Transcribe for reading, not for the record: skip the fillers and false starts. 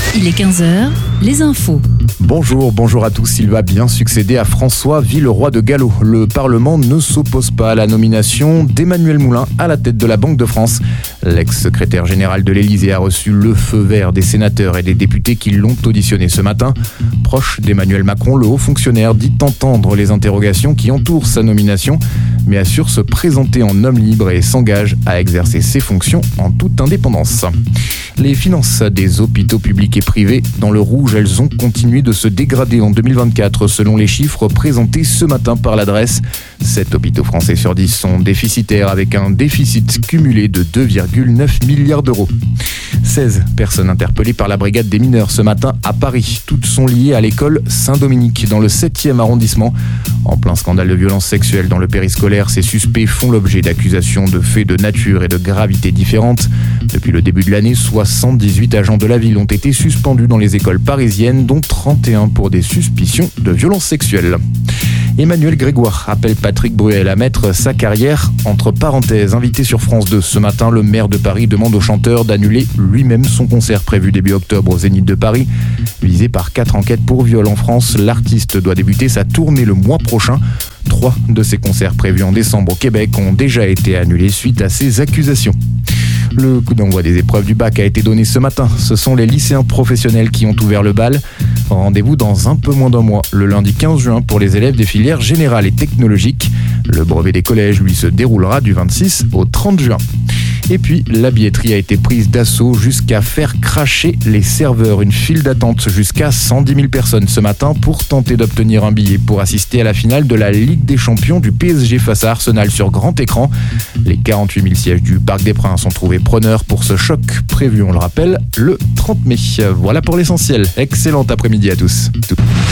Il est 15h, les infos. Bonjour à tous. Il va bien succéder à François Villeroy de Galhau. Le Parlement ne s'oppose pas à la nomination d'Emmanuel Moulin à la tête de la Banque de France. L'ex-secrétaire général de l'Élysée a reçu le feu vert des sénateurs et des députés qui l'ont auditionné ce matin. Proche d'Emmanuel Macron, le haut fonctionnaire dit entendre les interrogations qui entourent sa nomination, mais assure se présenter en homme libre et s'engage à exercer ses fonctions en toute indépendance. Les finances des hôpitaux publics et privés dans le rouge, elles ont continué de se dégrader en 2024 selon les chiffres présentés ce matin par l'adresse. 7 hôpitaux français sur 10 sont déficitaires avec un déficit cumulé de 2,9 milliards d'euros. 16 personnes interpellées par la brigade des mineurs ce matin à Paris. Toutes sont liées à l'école Saint-Dominique dans le 7e arrondissement. En plein scandale de violence sexuelle dans le périscolaire, ces suspects font l'objet d'accusations de faits de nature et de gravité différentes. Depuis le début de l'année, 78 agents de la ville ont été suspendus dans les écoles parisiennes, dont 31 pour des suspicions de violence sexuelle. Emmanuel Grégoire appelle Patrick Bruel à mettre sa carrière entre parenthèses. Invité sur France 2 ce matin, le maire de Paris demande au chanteur d'annuler lui-même son concert prévu début octobre au Zénith de Paris. Visé par 4 enquêtes pour viol en France, l'artiste doit débuter sa tournée le mois prochain. 3 de ses concerts prévus en décembre au Québec ont déjà été annulés suite à ces accusations. Le coup d'envoi des épreuves du bac a été donné ce matin. Ce sont les lycéens professionnels qui ont ouvert le bal. Rendez-vous dans un peu moins d'un mois, le lundi 15 juin, pour les élèves des filières générales et technologiques. Le brevet des collèges, lui, se déroulera du 26 au 30 juin. Et puis, la billetterie a été prise d'assaut jusqu'à faire cracher les serveurs. Une file d'attente jusqu'à 110 000 personnes ce matin pour tenter d'obtenir un billet pour assister à la finale de la Ligue des Champions du PSG face à Arsenal sur grand écran. Les 48 000 sièges du Parc des Princes ont trouvé preneurs pour ce choc prévu, on le rappelle, le 30 mai. Voilà pour l'essentiel. Excellent après-midi à tous.